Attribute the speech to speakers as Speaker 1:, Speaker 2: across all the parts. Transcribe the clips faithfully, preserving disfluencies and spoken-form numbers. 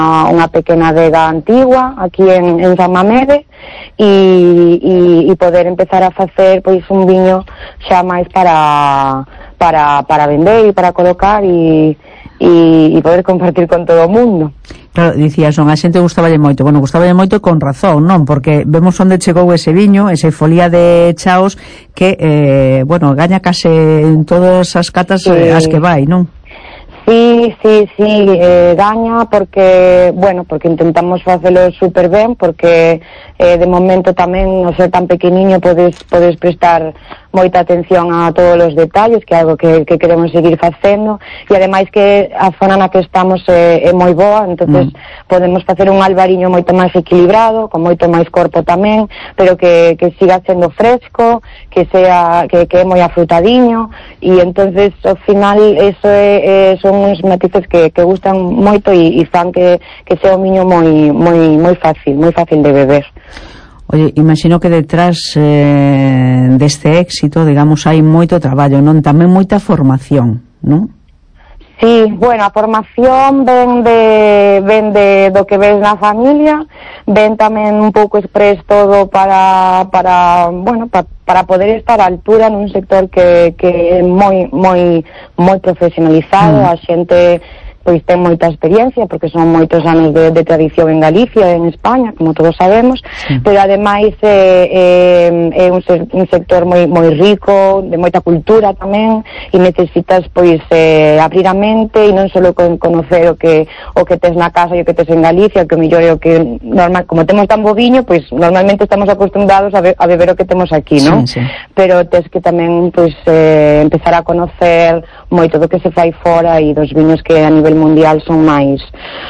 Speaker 1: unha pequena adega antigua aquí en, en San Mamede e, e, e poder empezar a facer pois un viño xa máis para para, para vender e para colocar e, e, e poder compartir con todo o mundo.
Speaker 2: Claro, dicías, non, a xente gustaballe moito. Bueno, gustaballe moito con razón, non? Porque vemos onde chegou ese viño, ese Folía de Chaos, que, eh, bueno, gaña case en todas as catas sí. eh, as que vai, non?
Speaker 1: Sí, sí, sí, eh, gaña porque, bueno, porque intentamos facelo super ben, porque eh, de momento tamén, ao ser tan pequeniño, podes, podes prestar moita atención a todos os detalles, que é algo que, que queremos seguir facendo, e ademais que a zona na que estamos é, é moi boa, entonces mm. podemos facer un albariño moito máis equilibrado, con moito máis corpo tamén, pero que, que siga sendo fresco, que sea que, que é moi afrutadiño, e entonces ao final eso é, é, son uns matices que, que gustan moito e, e fan que, que sea un viño moi, moi, moi fácil, moi fácil de beber.
Speaker 2: Oye, imagino que detrás eh, deste éxito, digamos, hai moito traballo, non? Tamén moita formación, non?
Speaker 1: Sí, bueno, a formación ven de, ven de do que ves na familia, ven tamén un pouco express todo para, para bueno, pa, para poder estar á altura nun sector que, que é moi, moi, moi profesionalizado, mm. a xente pois ten moita experiencia, porque son moitos anos de, de tradición en Galicia e en España, como todos sabemos, sí. pero ademais é, é, é un, un sector moi, moi rico, de moita cultura tamén, e necesitas pois eh, abrir a mente e non só con conocer o que o que tes na casa e o que tes en Galicia, que o mellor é o que normal, como temos tan bo viño, pois normalmente estamos acostumbrados a, be, a beber o que temos aquí, non?
Speaker 2: Sí, sí.
Speaker 1: Pero tes que tamén pois eh, empezar a conocer moito do que se fai fora e dos viños que a nivel mundial son máis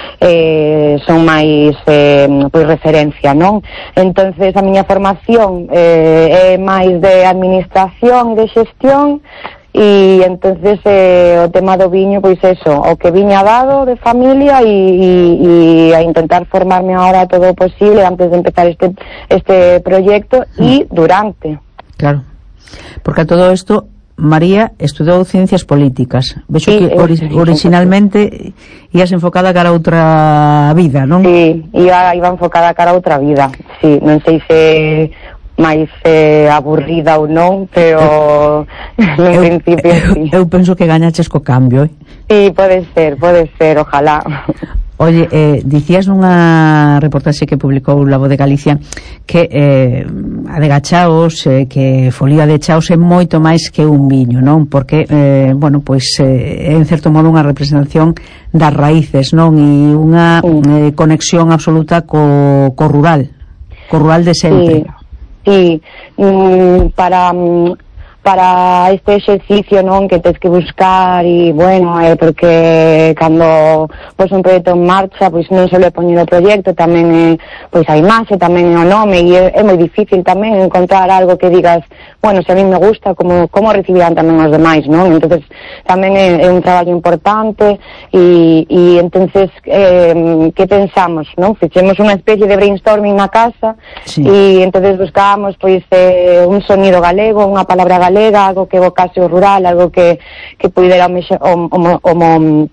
Speaker 1: eh, son máis eh, pois referencia, non? Entonces a miña formación eh, é máis de administración, de xestión, e entonces eh, o tema do viño, pois eso, o que viña dado de familia e, e, e a intentar formarme ahora todo o posible antes de empezar este, este proyecto e durante.
Speaker 2: Claro, porque a todo isto María estudou Ciencias Políticas. Vexo sí, que ori originalmente ías enfocada cara a outra vida, non?
Speaker 1: Sí, iba, iba enfocada cara a outra vida. Sí, non sei se máis eh, aburrida ou non, pero no eu, principio
Speaker 2: eu,
Speaker 1: sí.
Speaker 2: Eu penso que gañaches co cambio, eh?
Speaker 1: Sí, pode ser, pode ser, ojalá.
Speaker 2: Oye, eh, dicías nunha reportaxe que publicou La Voz de Galicia que eh, Adega Chaos, eh, que Folía de Chaos é moito máis que un viño, non? Porque, eh, bueno, pois eh, é en certo modo unha representación das raíces, non? E unha eh, conexión absoluta co, co rural, co rural de sempre.
Speaker 1: Sí, sí. Mm, para... Mm, para este exercicio, non, que tens que buscar e, bueno, é eh, porque cando pois un proxecto en marcha, pois non só le poñer o proxecto, tamén é, pois a imaxe, tamén é o nome, e é, é moi difícil tamén encontrar algo que digas, bueno, se a mí me gusta, como, como recibirán tamén os demais, non? Entonces tamén é, é un traballo importante e, e entonces eh, que pensamos, non? Fixemos unha especie de brainstorming na casa sí. e entonces buscábamos pois eh, un sonido galego, unha palabra galega, algo que evocase o rural, algo que, que puidera o, o, o, o,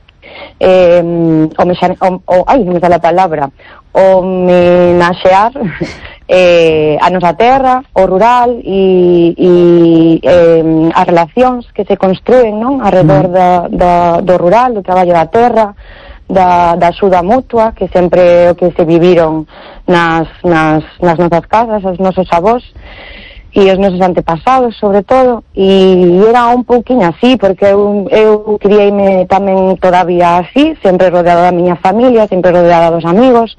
Speaker 1: eh, o, o, o ai, non me sale a palabra homenaxear eh, a nosa terra, o rural e, e eh, as relacións que se construen, non? Arredor da, da, do rural, do traballo da terra, da, da axuda mutua, que sempre o que se viviron nas, nas, nas nosas casas, os nosos avós e os nosos antepasados, sobre todo, e era un pouquinho así, porque eu, eu criei-me tamén todavía así, sempre rodeada da miña familia, sempre rodeada dos amigos,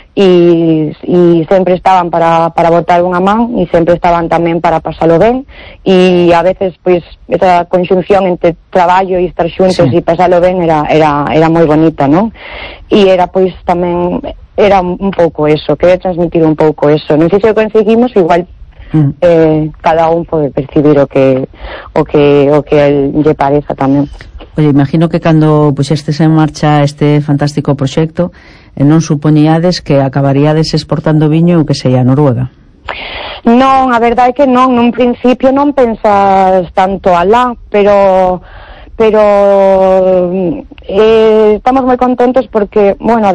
Speaker 1: e, e sempre estaban para, para botar unha man, e sempre estaban tamén para pasalo ben, e a veces, pois, esa conxunción entre traballo e estar xuntos sí. e pasalo ben era, era, era moi bonita, non? E era, pois, tamén, era un, un pouco eso, quería transmitir un pouco eso. Non sei se o conseguimos, igual Mm. Eh, cada un pode percibir o que o que o que el lle pareza tamén.
Speaker 2: Oye, imagino que cando puxestes en marcha este fantástico proxecto eh, non supoñíades que acabaríades exportando viño o que sei a Noruega.
Speaker 1: Non, a verdade é que non, nun principio non pensas tanto alá, pero pero eh, estamos moi contentos porque, bueno,